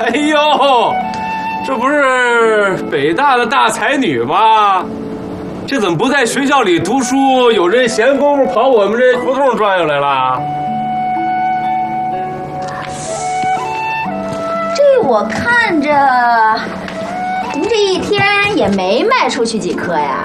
哎呦，这不是北大的大才女吗？这怎么不在学校里读书？有这闲工夫跑我们这胡同转悠来了？ 这我看着，您这一天也没卖出去几颗呀。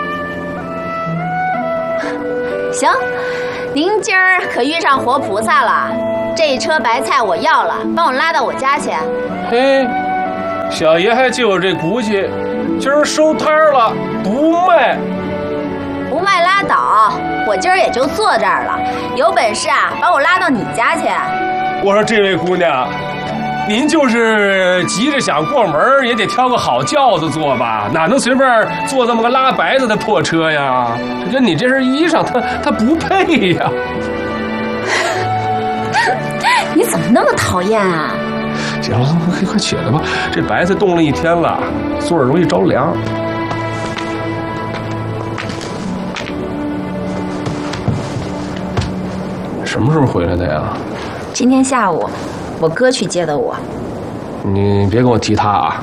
行，您今儿可遇上活菩萨了。这一车白菜我要了，帮我拉到我家去。 嘿，小爷还就有这骨气，今儿收摊了，不卖。 不卖拉倒，我今儿也就坐这儿了。有本事啊，把我拉到你家去。 我说这位姑娘，您就是急着想过门，也得挑个好轿子坐吧，哪能随便坐这么个拉白子的破车呀？这跟你这身衣裳，它不配呀。 你怎么那么讨厌啊？ 行了，快起来吧，这白菜冻了一天了，坐着容易着凉。什么时候回来的呀？ 今天下午，我哥去接的我。 你别跟我提他啊！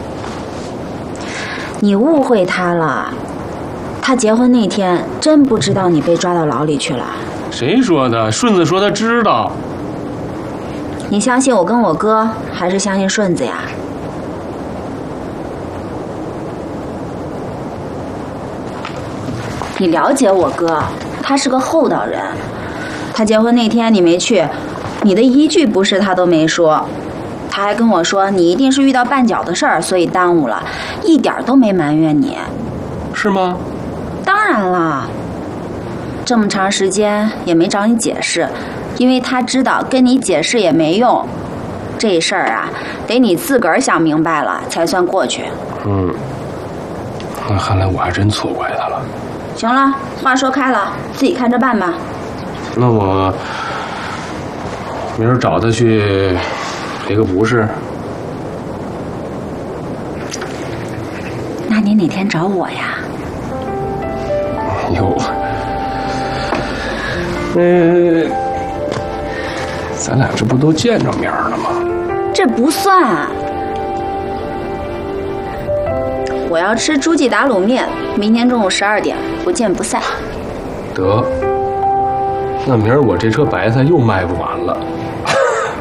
你误会他了，他结婚那天真不知道你被抓到牢里去了。 谁说的？顺子说他知道。 你相信我跟我哥，还是相信顺子呀？你了解我哥，他是个厚道人。他结婚那天你没去，你的一句不是他都没说。他还跟我说你一定是遇到绊脚的事儿，所以耽误了，一点都没埋怨你。 是吗？ 当然了，这么长时间也没找你解释，因为他知道跟你解释也没用。这事儿啊，得你自个儿想明白了才算过去。 那看来我还真错怪他了。 行了，话说开了，自己看着办吧。 那我明儿找他去赔个不是。 那你哪天找我呀？ 哟，咱俩这不都见着面了吗？ 这不算。我要吃猪记打卤面，明天中午12点，不见不散。 得，那明儿我这车白菜又卖不完了。